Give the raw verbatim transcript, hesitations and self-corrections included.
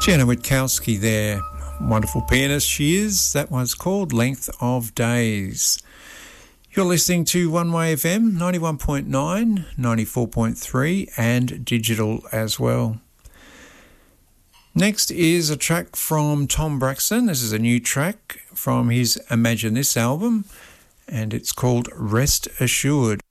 Jenna Witkowski there, wonderful pianist she is. That was called Length of Days. You're listening to One Way F M, ninety-one point nine, ninety-four point three and digital as well. Next is a track from Tom Braxton. This is a new track from his Imagine This album, and it's called Rest Assured.